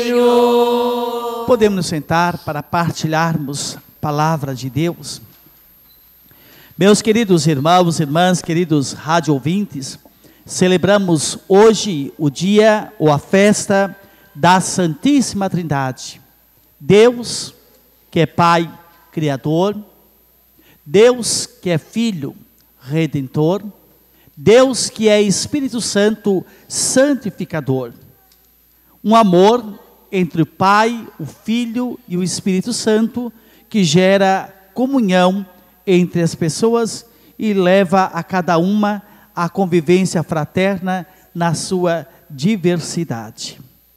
Senhor. Podemos nos sentar para partilharmos a palavra de Deus. Meus queridos irmãos, irmãs, queridos rádio ouvintes, celebramos hoje o dia ou a festa da Santíssima Trindade. Deus, que é Pai Criador, Deus que é Filho Redentor, Deus que é Espírito Santo Santificador. Um amor entre o Pai, o Filho e o Espírito Santo que gera comunhão entre as pessoas e leva a cada uma a convivência fraterna na sua diversidade.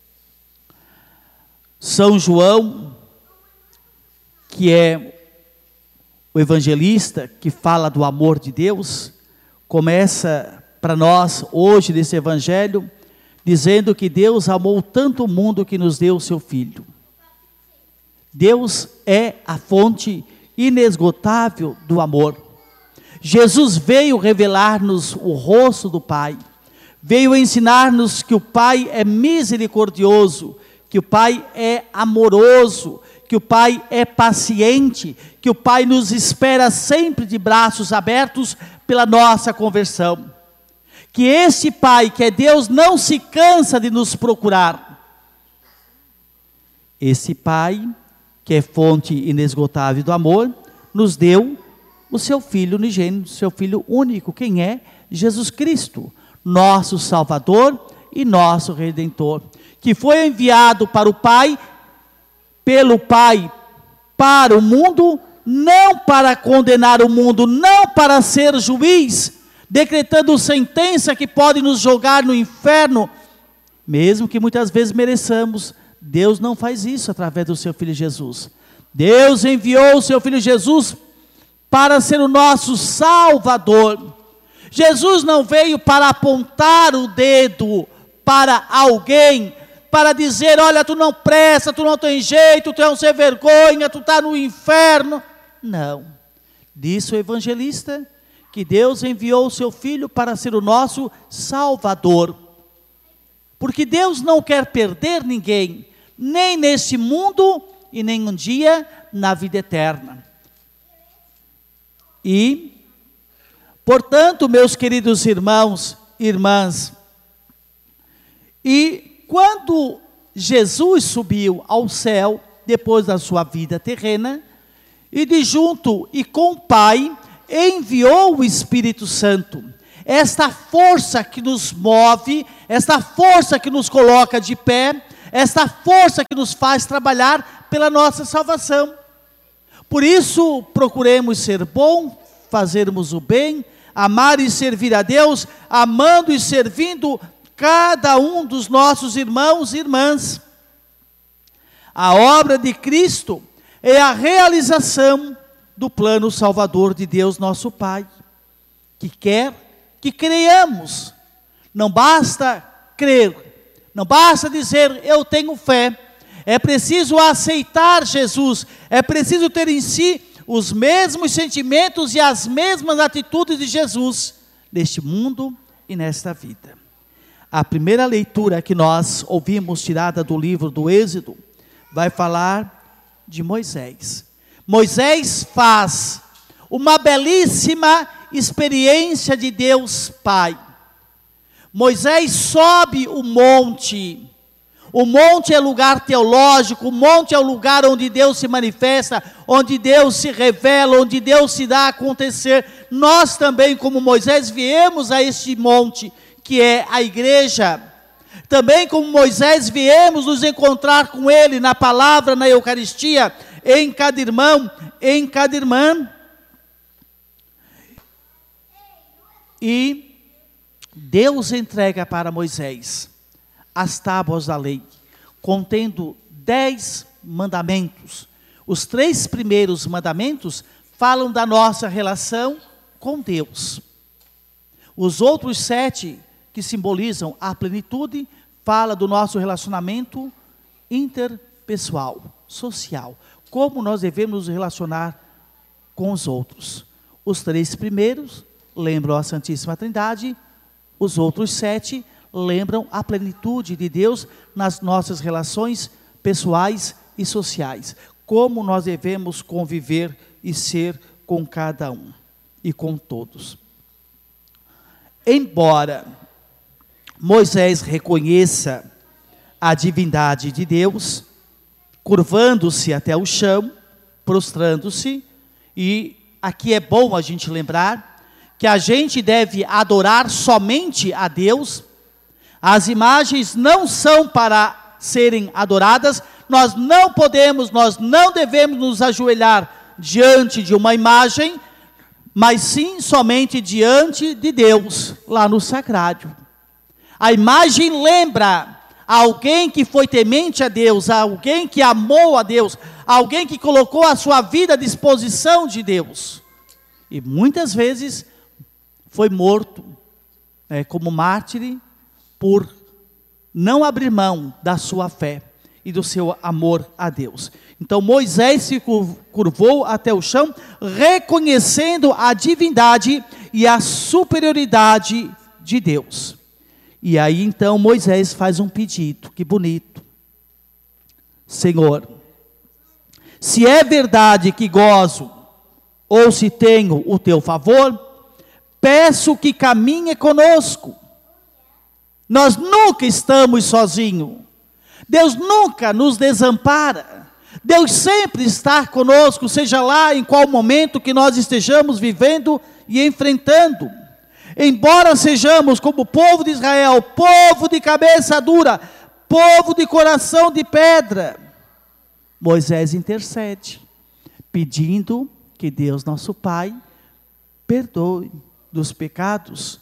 São João, que é o evangelista que fala do amor de Deus, começa para nós hoje nesse evangelho dizendo que Deus amou tanto o mundo que nos deu o seu Filho. Deus é a fonte inesgotável do amor. Jesus veio revelar-nos o rosto do Pai, veio ensinar-nos que o Pai é misericordioso, que o Pai é amoroso, que o Pai é paciente, que o Pai nos espera sempre de braços abertos pela nossa conversão. Que esse Pai, que é Deus, não se cansa de nos procurar. Esse Pai, que é fonte inesgotável do amor, nos deu o seu Filho unigênito, seu Filho único. Quem é? Jesus Cristo, nosso Salvador e nosso Redentor, que foi enviado para o Pai, pelo Pai, para o mundo, não para condenar o mundo, não para ser juiz, decretando sentença que pode nos jogar no inferno, mesmo que muitas vezes mereçamos. Deus não faz isso através do seu Filho Jesus. Deus enviou o seu Filho Jesus para ser o nosso Salvador. Jesus não veio para apontar o dedo para alguém, para dizer: olha, tu não presta, tu não tem jeito, tu é um sem vergonha, tu está no inferno. Não. Disse o evangelista que Deus enviou o seu Filho para ser o nosso Salvador. Porque Deus não quer perder ninguém, nem neste mundo e nem um dia na vida eterna. E, portanto, meus queridos irmãos e irmãs, e quando Jesus subiu ao céu, depois da sua vida terrena, e de junto e com o Pai, enviou o Espírito Santo, esta força que nos move, esta força que nos coloca de pé, esta força que nos faz trabalhar pela nossa salvação. Por isso, procuremos ser bom, fazermos o bem, amar e servir a Deus, amando e servindo cada um dos nossos irmãos e irmãs. A obra de Cristo é a realização do plano salvador de Deus nosso Pai, que quer que creiamos. Não basta crer, não basta dizer eu tenho fé, é preciso aceitar Jesus, é preciso ter em si os mesmos sentimentos e as mesmas atitudes de Jesus, neste mundo e nesta vida. A primeira leitura que nós ouvimos, tirada do livro do Êxodo, vai falar de Moisés. Moisés faz uma belíssima experiência de Deus Pai. Moisés sobe o monte. O monte é lugar teológico, o monte é o lugar onde Deus se manifesta, onde Deus se revela, onde Deus se dá a acontecer. Nós também, como Moisés, viemos a este monte, que é a igreja. Também como Moisés, viemos nos encontrar com Ele na palavra, na Eucaristia, em cada irmão, em cada irmã. E Deus entrega para Moisés as tábuas da lei, contendo 10 mandamentos. Os 3 primeiros mandamentos falam da nossa relação com Deus. Os outros 7, que simbolizam a plenitude, fala do nosso relacionamento interpessoal, social. Como nós devemos nos relacionar com os outros. Os 3 primeiros lembram a Santíssima Trindade, os outros 7 lembram a plenitude de Deus nas nossas relações pessoais e sociais. Como nós devemos conviver e ser com cada um e com todos. Embora Moisés reconheça a divindade de Deus, curvando-se até o chão, prostrando-se, e aqui é bom a gente lembrar que a gente deve adorar somente a Deus. As imagens não são para serem adoradas, nós não podemos, nós não devemos nos ajoelhar diante de uma imagem, mas sim somente diante de Deus, lá no sacrário. A imagem lembra alguém que foi temente a Deus, alguém que amou a Deus, alguém que colocou a sua vida à disposição de Deus. E muitas vezes foi morto como mártir por não abrir mão da sua fé e do seu amor a Deus. Então Moisés se curvou até o chão, reconhecendo a divindade e a superioridade de Deus. E aí então Moisés faz um pedido, que bonito. Senhor, se é verdade que gozo, ou se tenho o teu favor, peço que caminhe conosco. Nós nunca estamos sozinhos. Deus nunca nos desampara. Deus sempre está conosco, seja lá em qual momento que nós estejamos vivendo e enfrentando. Embora sejamos como o povo de Israel, povo de cabeça dura, povo de coração de pedra, Moisés intercede, pedindo que Deus nosso Pai perdoe dos pecados,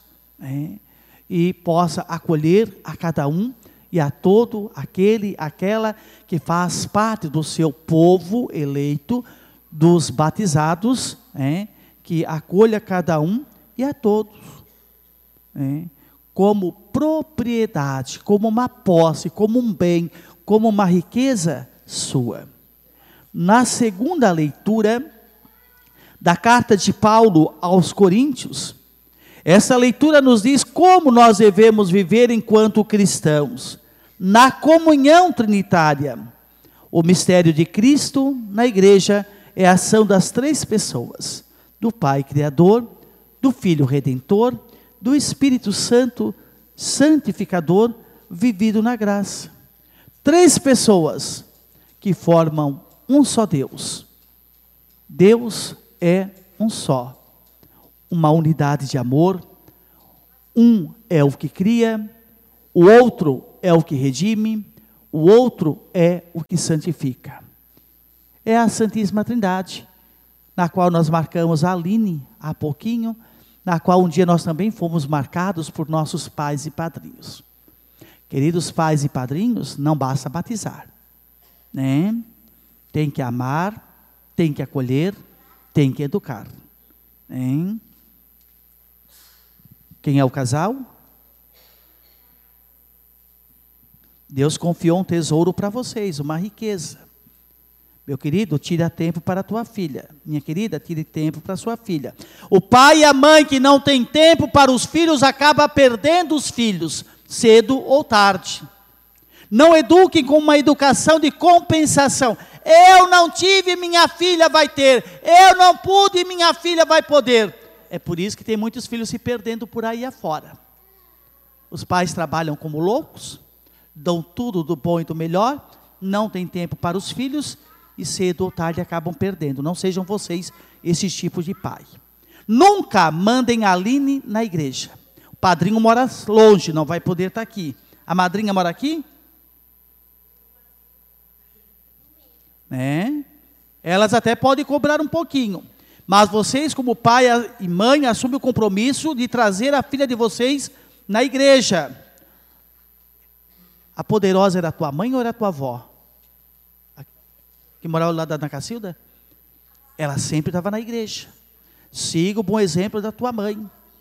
e possa acolher a cada um e a todo aquela que faz parte do seu povo eleito, dos batizados, que acolha cada um e a todos, como propriedade, como uma posse, como um bem, como uma riqueza sua. Na segunda leitura da carta de Paulo aos Coríntios, essa leitura nos diz como nós devemos viver enquanto cristãos, na comunhão trinitária. O mistério de Cristo na igreja é a ação das três pessoas, do Pai Criador, do Filho Redentor, do Espírito Santo Santificador, vivido na graça. Três pessoas que formam um só Deus. Deus é um só, uma unidade de amor. Um é o que cria, o outro é o que redime, o outro é o que santifica. É a Santíssima Trindade, na qual nós marcamos a Aline há pouquinho, na qual um dia nós também fomos marcados por nossos pais e padrinhos. Queridos pais e padrinhos, não basta batizar, Tem que amar, tem que acolher, tem que educar. Quem é o casal? Deus confiou um tesouro para vocês, uma riqueza. Meu querido, tira tempo para a tua filha. Minha querida, tire tempo para a sua filha. O pai e a mãe que não tem tempo para os filhos, acaba perdendo os filhos, cedo ou tarde. Não eduquem com uma educação de compensação. Eu não tive, minha filha vai ter. Eu não pude, minha filha vai poder. É por isso que tem muitos filhos se perdendo por aí afora. Os pais trabalham como loucos, dão tudo do bom e do melhor, não tem tempo para os filhos, e cedo ou tarde acabam perdendo. Não sejam vocês esse tipo de pai. Nunca mandem a Aline na igreja. O padrinho mora longe, não vai poder estar aqui. A madrinha mora aqui? Elas até podem cobrar um pouquinho. Mas vocês, como pai e mãe, assumem o compromisso de trazer a filha de vocês na igreja. A poderosa era a tua mãe ou era a tua avó? Que morava lá na Cacilda? Ela sempre estava na igreja. Siga o bom exemplo da tua mãe,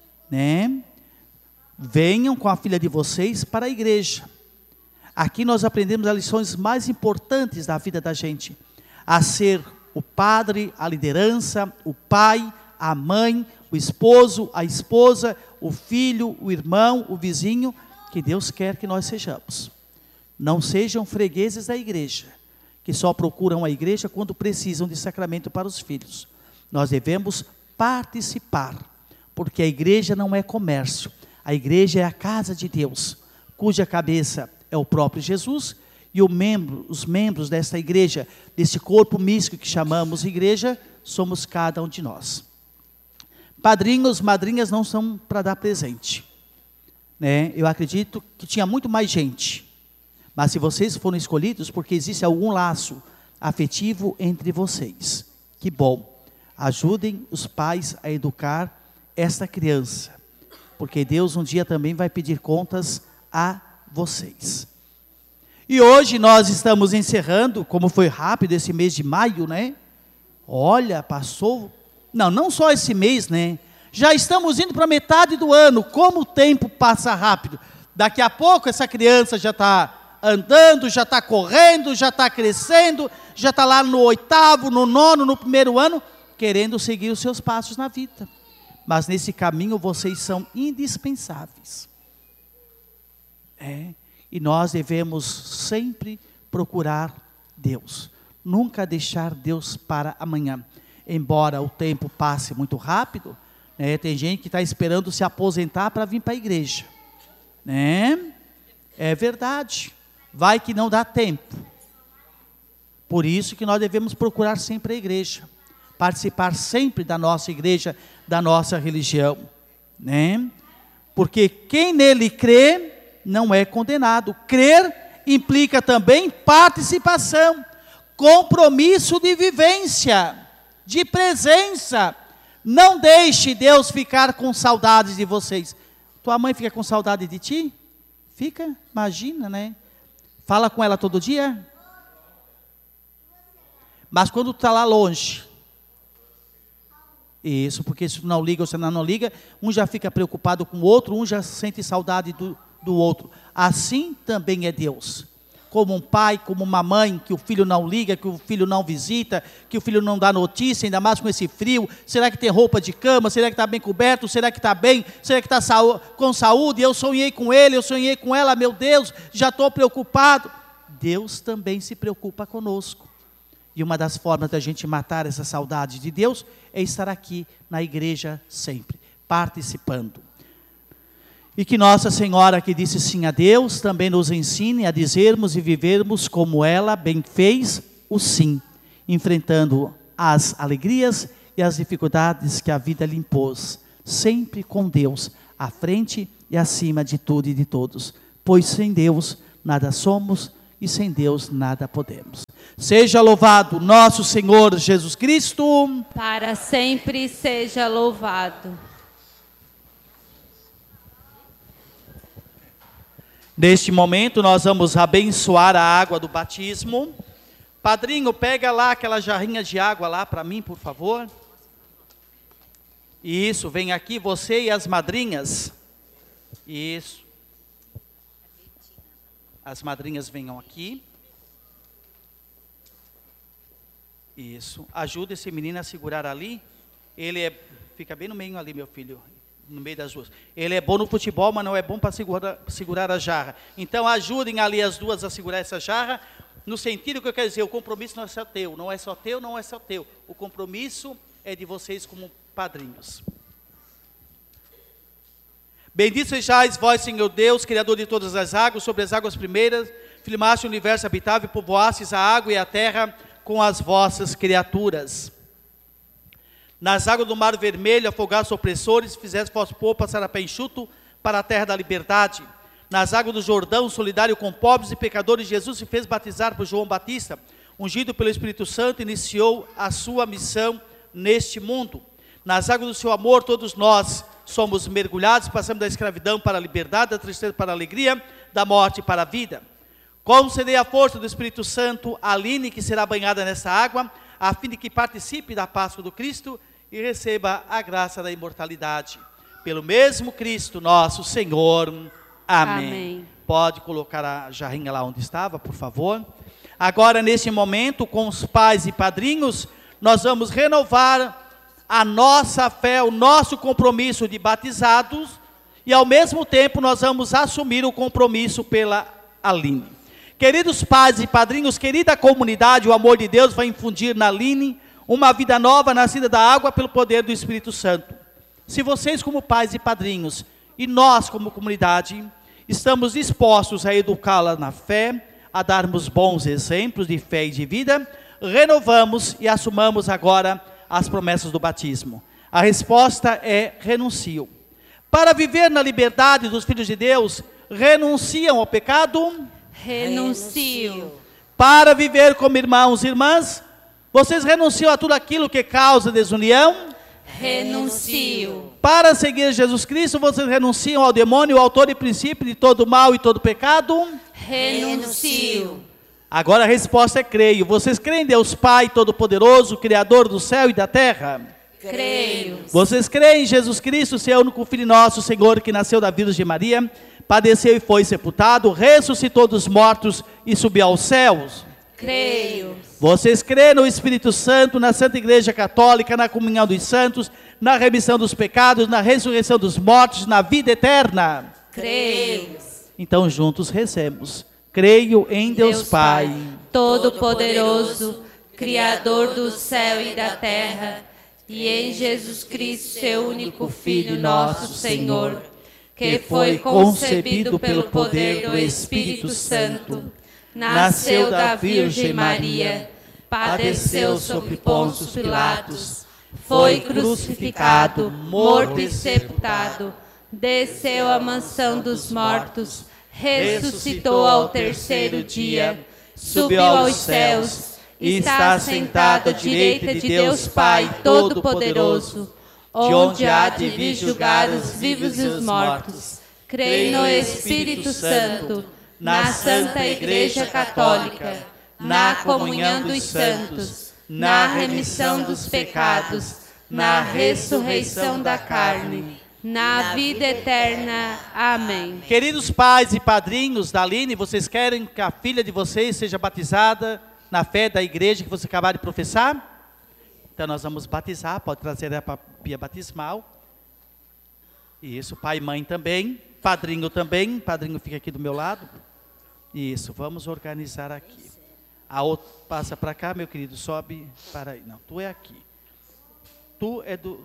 Venham com a filha de vocês para a igreja. Aqui nós aprendemos as lições mais importantes da vida da gente. A ser o padre, a liderança, o pai, a mãe, o esposo, a esposa, o filho, o irmão, o vizinho que Deus quer que nós sejamos. Não sejam fregueses da igreja, que só procuram a igreja quando precisam de sacramento para os filhos. Nós devemos participar, porque a igreja não é comércio. A igreja é a casa de Deus, cuja cabeça é o próprio Jesus, e os membros dessa igreja, desse corpo místico que chamamos igreja, somos cada um de nós. Padrinhos, madrinhas não são para dar presente, né? Eu acredito que tinha muito mais gente, mas se vocês foram escolhidos, porque existe algum laço afetivo entre vocês, que bom. Ajudem os pais a educar esta criança, porque Deus um dia também vai pedir contas a vocês. E hoje nós estamos encerrando, como foi rápido esse mês de maio, né? Olha, passou, não só esse mês, né? Já estamos indo para metade do ano, como o tempo passa rápido. Daqui a pouco essa criança já está andando, já está correndo, já está crescendo, já está lá no 8º, no 9º, no 1º ano, querendo seguir os seus passos na vida. Mas nesse caminho vocês são indispensáveis. E nós devemos sempre procurar Deus. Nunca deixar Deus para amanhã. Embora o tempo passe muito rápido, né, tem gente que está esperando se aposentar para vir para a igreja. Né? É verdade. Vai que não dá tempo. Por isso que nós devemos procurar sempre a igreja. Participar sempre da nossa igreja, da nossa religião. Né? Porque quem nele crê não é condenado. Crer implica também participação, compromisso de vivência, de presença. Não deixe Deus ficar com saudades de vocês. Tua mãe fica com saudade de ti? Fica, imagina, né? Fala com ela todo dia? Mas quando tu está lá longe, isso, porque se tu não liga ou se não liga, um já fica preocupado com o outro, um já sente saudade do outro. Assim também é Deus. Como um pai, como uma mãe, que o filho não liga, que o filho não visita, que o filho não dá notícia, ainda mais com esse frio. Será que tem roupa de cama? Será que está bem coberto? Será que está bem? Será que está com saúde? Eu sonhei com ele, eu sonhei com ela, meu Deus, já estou preocupado. Deus também se preocupa conosco. E uma das formas da gente matar essa saudade de Deus é estar aqui na igreja sempre, participando. E que Nossa Senhora, que disse sim a Deus, também nos ensine a dizermos e vivermos como ela bem fez o sim, enfrentando as alegrias e as dificuldades que a vida lhe impôs, sempre com Deus à frente e acima de tudo e de todos, pois sem Deus nada somos e sem Deus nada podemos. Seja louvado nosso Senhor Jesus Cristo. Para sempre seja louvado. Neste momento nós vamos abençoar a água do batismo. Padrinho, pega lá aquela jarrinha de água lá para mim, por favor. Isso, vem aqui você e as madrinhas. Isso. As madrinhas venham aqui. Isso. Ajuda esse menino a segurar ali. Fica bem no meio ali, meu filho. No meio das duas. Ele é bom no futebol, mas não é bom para segurar a jarra. Então ajudem ali as duas a segurar essa jarra, no sentido que eu quero dizer, o compromisso não é só teu, não é só teu, não é só teu. O compromisso é de vocês como padrinhos. Bendito sejais vós, Senhor Deus, Criador de todas as águas, sobre as águas primeiras, firmaste o universo habitável e povoastes a água e a terra com as vossas criaturas. Nas águas do Mar Vermelho, afogaste opressores, fizeste vosso povo passar a pé enxuto para a terra da liberdade. Nas águas do Jordão, solidário com pobres e pecadores, Jesus se fez batizar por João Batista, ungido pelo Espírito Santo, iniciou a sua missão neste mundo. Nas águas do seu amor, todos nós somos mergulhados, passamos da escravidão para a liberdade, da tristeza para a alegria, da morte para a vida. Concedei a força do Espírito Santo a Aline, que será banhada nessa água, a fim de que participe da Páscoa do Cristo e receba a graça da imortalidade. Pelo mesmo Cristo nosso Senhor. Amém. Amém. Pode colocar a jarrinha lá onde estava, por favor. Agora, nesse momento, com os pais e padrinhos, nós vamos renovar a nossa fé, o nosso compromisso de batizados, E ao mesmo tempo nós vamos assumir o compromisso pela Aline. Queridos pais e padrinhos, querida comunidade, o amor de Deus vai infundir na Aline uma vida nova, nascida da água pelo poder do Espírito Santo. Se vocês como pais e padrinhos, e nós como comunidade, estamos dispostos a educá-la na fé, a darmos bons exemplos de fé e de vida, renovamos e assumamos agora as promessas do batismo. A resposta é: renuncio. Para viver na liberdade dos filhos de Deus, renunciam ao pecado? Renuncio. Para viver como irmãos e irmãs, vocês renunciam a tudo aquilo que causa desunião? Renuncio. Para seguir Jesus Cristo, vocês renunciam ao demônio, o autor e princípio de todo mal e todo pecado? Renuncio. Agora a resposta é: creio. Vocês creem em Deus Pai Todo-Poderoso, Criador do céu e da terra? Creio. Vocês creem em Jesus Cristo, seu único Filho nosso, Senhor, que nasceu da Virgem Maria, padeceu e foi sepultado, ressuscitou dos mortos e subiu aos céus? Creio. Vocês creem no Espírito Santo, na Santa Igreja Católica, na comunhão dos santos, na remissão dos pecados, na ressurreição dos mortos, na vida eterna? Creio. Então juntos rezemos. Creio em Deus Pai, Todo-Poderoso, Criador do céu e da terra, e em Jesus Cristo, seu único Filho, nosso Senhor, que foi concebido pelo poder do Espírito Santo, nasceu da Virgem Maria, padeceu sob Pôncio Pilatos, foi crucificado, morto e sepultado, desceu à mansão dos mortos, ressuscitou ao terceiro dia, subiu aos céus, está sentado à direita de Deus Pai Todo-Poderoso, onde há de vir julgar os vivos e os mortos. Creio no Espírito Santo, na Santa Igreja Católica, na comunhão dos santos, na remissão dos pecados, na ressurreição da carne, na vida eterna. Amém. Queridos pais e padrinhos da Aline, vocês querem que a filha de vocês seja batizada na fé da igreja que você acabar de professar? Então nós vamos batizar, pode trazer a pia batismal. Isso, pai e mãe também, padrinho também, padrinho fica aqui do meu lado. Isso, vamos organizar aqui. A outra passa para cá, meu querido, sobe para aí. Não, tu é aqui. Tu é do...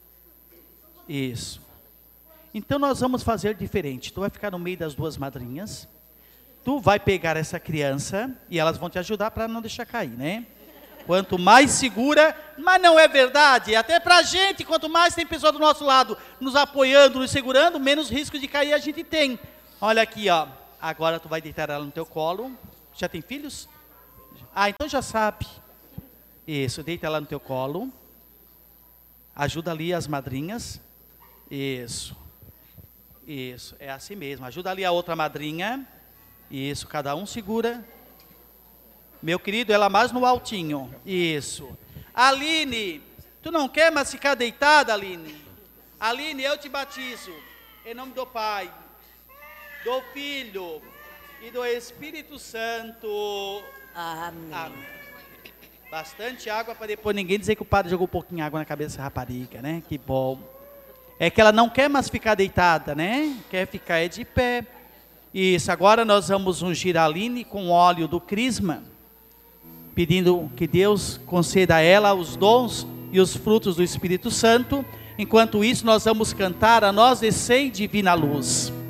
Isso. Então nós vamos fazer diferente. Tu vai ficar no meio das duas madrinhas. Tu vai pegar essa criança e elas vão te ajudar para não deixar cair, né? Quanto mais segura, mas não é verdade, até para a gente, quanto mais tem pessoa do nosso lado nos apoiando, nos segurando, menos risco de cair a gente tem. Olha aqui, ó. Agora tu vai deitar ela no teu colo. Já tem filhos? Ah, então já sabe. Isso, deita ela no teu colo. Ajuda ali as madrinhas. Isso. Isso, é assim mesmo. Ajuda ali a outra madrinha. Isso, cada um segura. Meu querido, ela mais no altinho. Isso. Aline, tu não quer mais ficar deitada, Aline? Aline, eu te batizo. Em nome do Pai, do Filho e do Espírito Santo. Amém. Amém. Bastante água para depois ninguém dizer que o padre jogou um pouquinho de água na cabeça da rapariga, né? Que bom. É que ela não quer mais ficar deitada, né? Quer ficar de pé. Isso, agora nós vamos ungir a Aline com óleo do crisma, pedindo que Deus conceda a ela os dons e os frutos do Espírito Santo. Enquanto isso, nós vamos cantar: a nós descei divina luz.